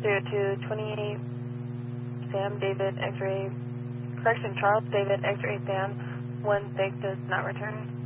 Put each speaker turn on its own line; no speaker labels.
0228 Sam David X-ray, correction, Charles David X-ray Sam, 16 does not return.